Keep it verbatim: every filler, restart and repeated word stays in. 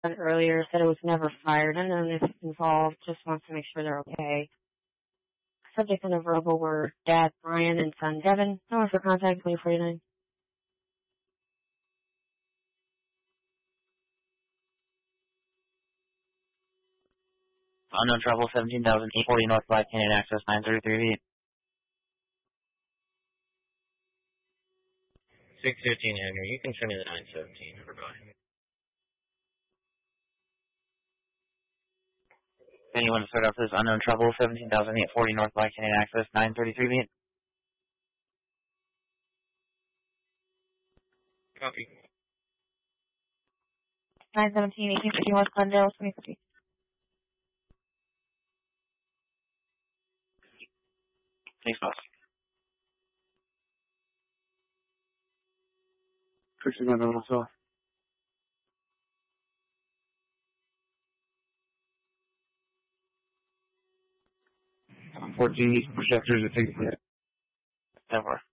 earlier said it was never fired. Unknown is involved. Just wants to make sure they're okay. Subject in a verbal were Dad Brian and son Devin. No one for contact. twenty forty-nine. Unknown trouble, seventeen thousand eight forty North Black Canyon access, nine thirty-three feet. six fifteen Henry, you can show me the nine seventeen. Goodbye. Anyone to start off this unknown trouble, seventeen thousand eight forty North Black Canyon access, nine thirty-three feet. Copy. nine seventeen, eighteen fifty West Glendale, twenty fifty. Thanks, boss. Fixing my note myself. fourteen east projectors, it takes it. ten four.